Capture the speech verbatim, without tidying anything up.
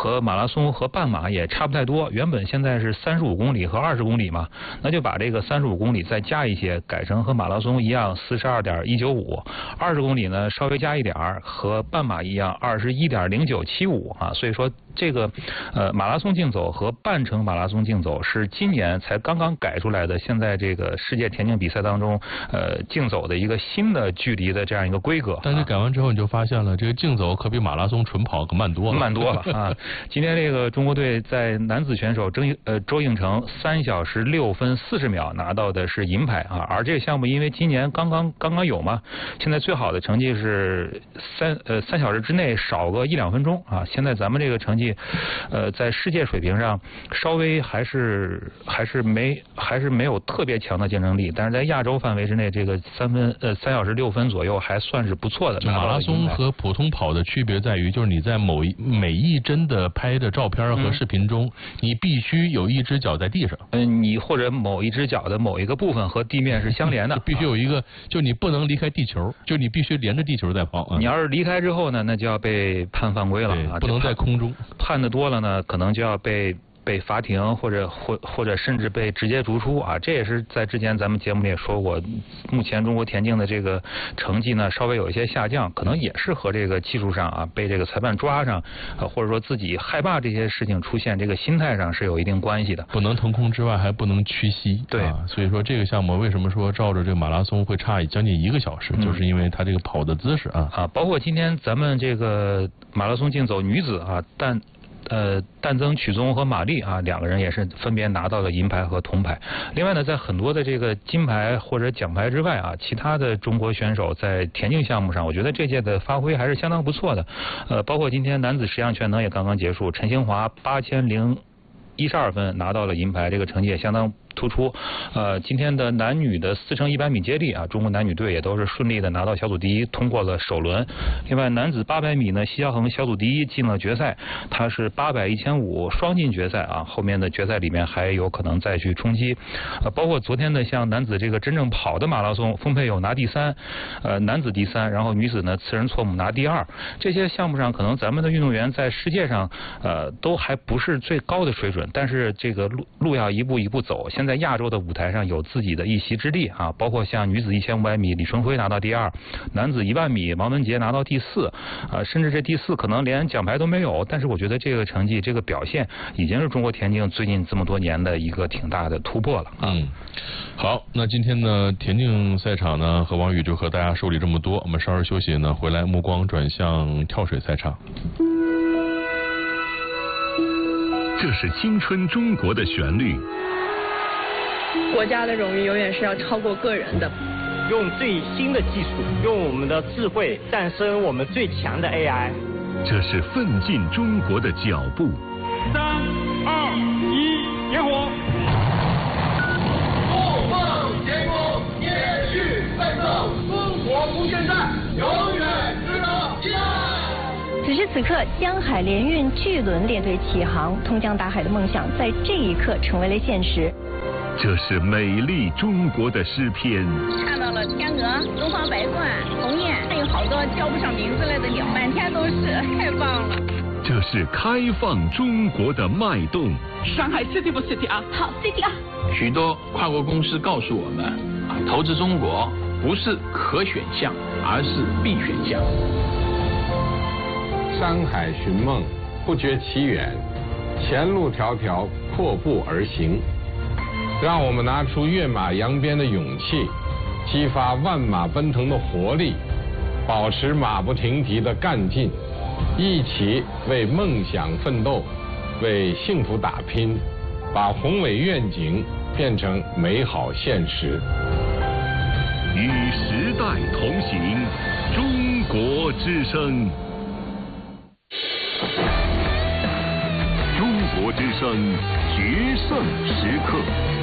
和马拉松和半马也差不太多，原本现在是三十五公里和二十公里嘛，那就把这个三十五公里再加一些，改成和马拉松一样四十二点一九五，二十公里呢稍微加一点儿，和半马一样二十一点零九七五啊，所以说这个呃马拉松竞走和半程马拉松竞走是今年才刚刚改出来的，现在这个世界田径比赛当中呃竞走的一个新的距离的这样一个规格。 但是改完之后你就发现了，这个竞走可比马拉松纯跑可慢多了， 慢多了啊！今天这个中国队在男子选手周呃周应成三小时六分四十秒拿到的是银牌啊，而这个项目因为今年刚刚刚刚有嘛，现在最好的成绩是三呃三小时之内少个一两分钟啊。现在咱们这个成绩，呃，在世界水平上稍微还是还是没还是没有特别强的竞争力，但是在亚洲范围之内，这个三分呃三小时六分左右还算是不错的。 马拉松和普通跑的区别在于，就是你在某一每一帧的拍的照片和视频中，嗯、你必须有一只脚在地上。 嗯、呃，你或者某一只脚的某一个部分和地面是相连的， 必须有一个，就你不能离开地球，就你必须连着地球在跑。啊、 你要是离开之后呢，那就要被判犯规了啊， 不能在空中。 判的多了呢，可能就要被。被罚停或者或或者甚至被直接逐出啊，这也是在之前咱们节目里也说过，目前中国田径的这个成绩呢稍微有一些下降，可能也是和这个技术上啊被这个裁判抓上，呃或者说自己害怕这些事情出现，这个心态上是有一定关系的。 不能腾空之外还不能屈膝， 对、 啊，所以说这个项目为什么说照着这个马拉松会差将近一个小时，嗯、就是因为它这个跑的姿势啊啊，包括今天咱们这个马拉松竞走女子啊，但。呃，但增曲宗和马丽啊，两个人也是分别拿到了银牌和铜牌。另外呢，在很多的这个金牌或者奖牌之外啊，其他的中国选手在田径项目上，我觉得这届的发挥还是相当不错的。呃，包括今天男子十项全能也刚刚结束，陈兴华八千零一十二分拿到了银牌，这个成绩也相当突出。呃，今天的男女的四乘一百米接力啊，中国男女队也都是顺利的拿到小组第一，通过了首轮。另外，男子八百米呢，奚晓恒小组第一进了决赛，他是八百、一千五双进决赛啊，后面的决赛里面还有可能再去冲击。呃，包括昨天的像男子这个真正跑的马拉松，丰佩友拿第三，呃，男子第三，然后女子呢次人错母拿第二。这些项目上，可能咱们的运动员在世界上呃都还不是最高的水准，但是这个路路要一步一步走。现在亚洲的舞台上有自己的一席之地啊，包括像女子一千五百米李春辉拿到第二，男子一万米王文杰拿到第四，啊，甚至这第四可能连奖牌都没有，但是我觉得这个成绩、这个表现已经是中国田径最近这么多年的一个挺大的突破了。 嗯，好，那今天呢，田径赛场呢，和王宇就和大家梳理这么多，我们稍事休息呢，回来目光转向跳水赛场。 这是青春中国的旋律。 国家的荣誉永远是要超过个人的。 用最新的技术，用我们的智慧诞生我们最强的 A I。 这是奋进中国的脚步。 三二一，点火！ 不忘前功，延续奋斗，中国不现在，永远值得期待。 此时此刻，江海联运巨轮列队起航，通江达海的梦想在这一刻成为了现实。 这是美丽中国的诗篇。 看到了天鹅、东方白鹳、鸿雁，还有好多叫不上名字来的鸟，满天都是，太棒了。 这是开放中国的脉动。 上海 City 不 City 啊？ 好 City 啊！ 许多跨国公司告诉我们，啊，投资中国不是可选项，而是必选项。 山海寻梦，不觉其远，前路迢迢，阔步而行。让我们拿出跃马扬鞭的勇气，激发万马奔腾的活力，保持马不停蹄的干劲，一起为梦想奋斗，为幸福打拼，把宏伟愿景变成美好现实。 与时代同行，中国之声。中国之声决胜时刻。